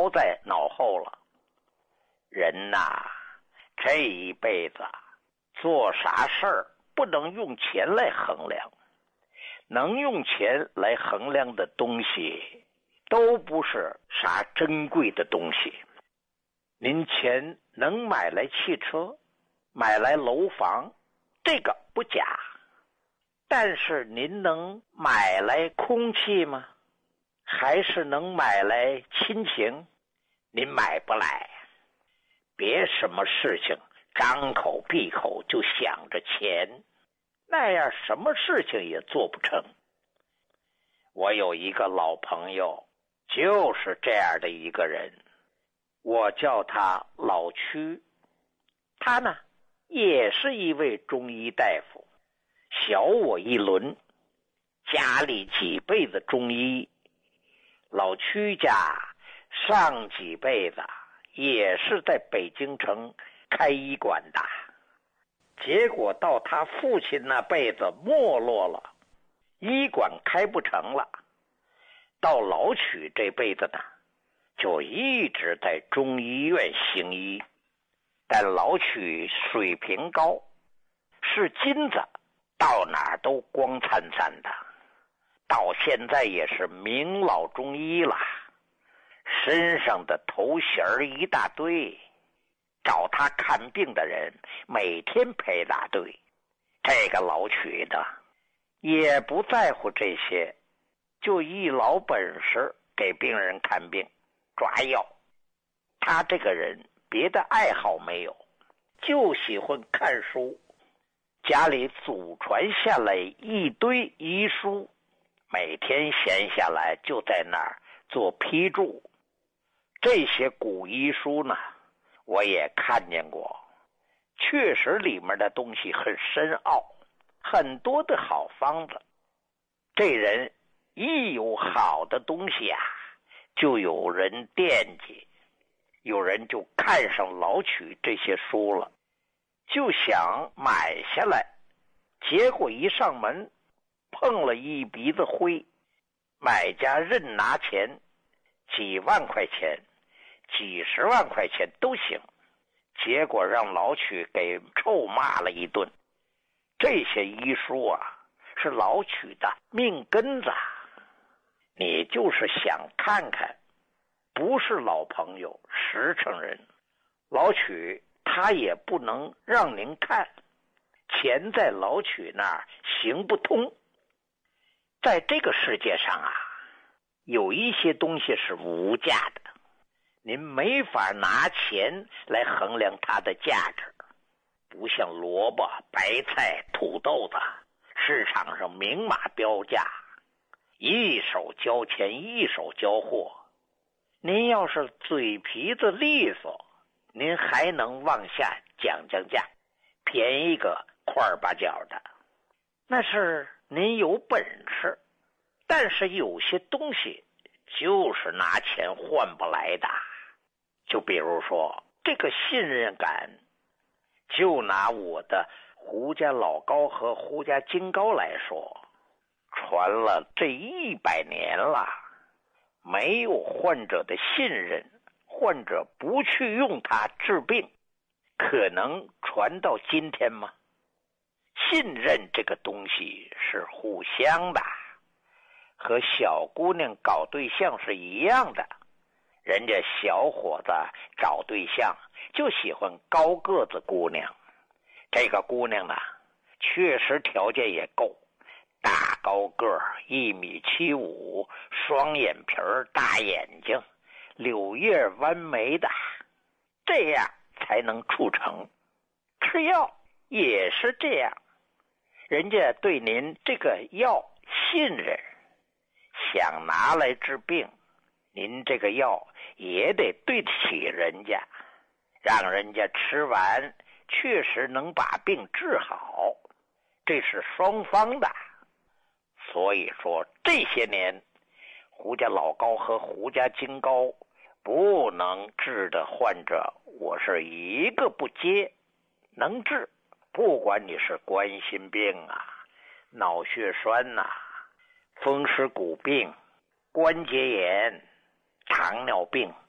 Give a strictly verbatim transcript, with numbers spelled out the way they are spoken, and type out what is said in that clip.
抛在脑后了。人呐，这一辈子做啥事儿不能用钱来衡量，能用钱来衡量的东西都不是啥珍贵的东西。您钱能买来汽车，买来楼房，这个不假，但是您能买来空气吗？还是能买来亲情？您买不来。别什么事情张口闭口就想着钱，那样什么事情也做不成。我有一个老朋友，就是这样的一个人，我叫他老屈。他呢，也是一位中医大夫，小我一轮，家里几辈子中医。老屈家上几辈子也是在北京城开医馆的，结果到他父亲那辈子没落了，医馆开不成了。到老曲这辈子呢，就一直在中医院行医。但老曲水平高，是金子，到哪儿都光灿灿的，到现在也是名老中医了，身上的头衔一大堆，找他看病的人每天排大队。这个老曲的也不在乎这些，就一老本事给病人看病抓药。他这个人别的爱好没有，就喜欢看书，家里祖传下来一堆医书，每天闲下来就在那儿做批注。这些古医书呢，我也看见过，确实里面的东西很深奥，很多的好方子。这人一有好的东西啊，就有人惦记，有人就看上老曲这些书了，就想买下来，结果一上门碰了一鼻子灰，买家认拿钱，几万块钱几十万块钱都行，结果让老曲给臭骂了一顿。这些医书啊，是老曲的命根子，你就是想看看，不是老朋友实诚人，老曲他也不能让您看，钱在老曲那儿行不通。在这个世界上啊，有一些东西是无价的，您没法拿钱来衡量它的价值。不像萝卜、白菜、土豆子，市场上明码标价，一手交钱一手交货。您要是嘴皮子利索，您还能往下讲讲价，便宜个块八角的，那是您有本事。但是有些东西就是拿钱换不来的，就比如说这个信任感。就拿我的胡家老高和胡家金高来说，传了这一百年了，没有患者的信任，患者不去用它治病，可能传到今天吗？信任这个东西是互相的，和小姑娘搞对象是一样的。人家小伙子找对象就喜欢高个子姑娘，这个姑娘呢，确实条件也够，大高个儿，一米七五，双眼皮儿，大眼睛，柳叶弯眉的，这样才能处成。吃药也是这样，人家对您这个药信任，想拿来治病，您这个药也得对得起人家，让人家吃完确实能把病治好，这是双方的。所以说这些年胡家老高和胡家金高不能治的患者，我是一个不接。能治，不管你是冠心病啊、脑血栓呐、风湿骨病、关节炎、糖尿病，